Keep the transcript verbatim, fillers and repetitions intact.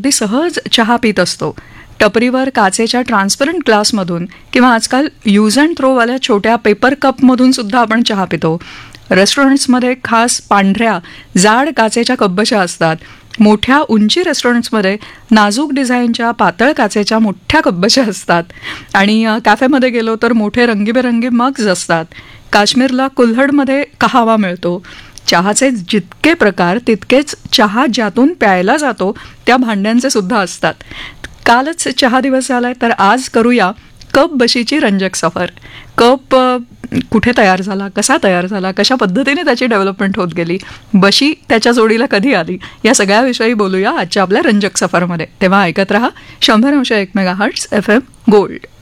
अगदी सहज चहा पित असतो. टपरीवर काचेच्या ट्रान्सपरंट ग्लासमधून किंवा आजकाल यूज अँड थ्रोवाल्या छोट्या पेपर कपमधून सुद्धा आपण चहा पितो. रेस्टॉरंट्समध्ये खास पांढऱ्या जाड काचेच्या कपबशा असतात. मोठ्या उंची रेस्टॉरंट्समध्ये नाजूक डिझाईनच्या पातळ काचेच्या मोठ्या कपबशा असतात. आणि कॅफेमध्ये गेलो तर मोठे रंगीबेरंगी मग्स असतात. काश्मीरला कुल्हडमध्ये कहावा मिळतो. चहाचे जितके प्रकार तितकेच चहा ज्यातून प्यायला जातो त्या भांड्यांचे सुद्धा असतात. कालच चहा दिवस झालाय तर आज करूया कप बशीची रंजक सफर. कप कुठे तयार झाला, कसा तयार झाला, कशा पद्धतीने त्याची डेव्हलपमेंट होत गेली, बशी त्याच्या जोडीला कधी आली, या सगळ्याविषयी बोलूया आजच्या आपल्या रंजक सफरमध्ये. तेव्हा ऐकत रहा शंभर अंश एक mega hertz F M gold.